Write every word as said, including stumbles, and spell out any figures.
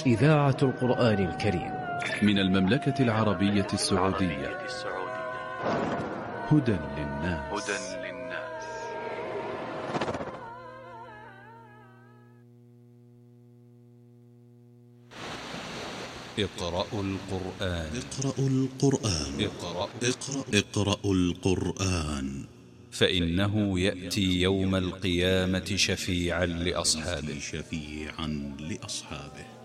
إذاعة القرآن الكريم من المملكة العربية السعودية. هدى للناس. اقرأوا القرآن. اقرأوا القرآن. اقرأ اقرأ اقرأوا القرآن، فإنه يأتي يوم القيامة شفيعا لأصحابه شفيعا لأصحابه